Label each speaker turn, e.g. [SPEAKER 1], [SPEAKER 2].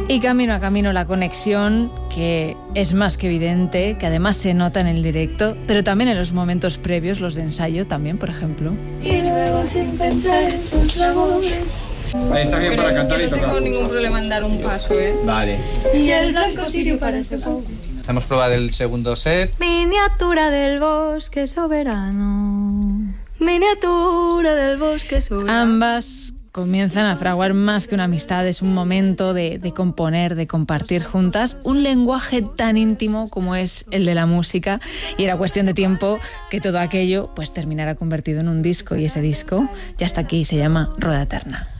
[SPEAKER 1] Y camino a camino la conexión, que es más que evidente, que además se nota en el directo, pero también en los momentos previos, los de ensayo también, por ejemplo.
[SPEAKER 2] Y luego sin pensar en tus labores.
[SPEAKER 3] Ahí está bien para cantar y tocar.
[SPEAKER 4] No tengo ningún problema en dar un paso, ¿eh?
[SPEAKER 3] Vale.
[SPEAKER 2] Y el blanco sirio para ese poco.
[SPEAKER 3] Hacemos prueba del segundo set.
[SPEAKER 5] Miniatura del bosque soberano. Miniatura del bosque soberano.
[SPEAKER 1] Ambas comienzan a fraguar más que una amistad, es un momento de componer, de compartir juntas un lenguaje tan íntimo como es el de la música, y era cuestión de tiempo que todo aquello pues terminara convertido en un disco, y ese disco ya está aquí, se llama Roda Eterna.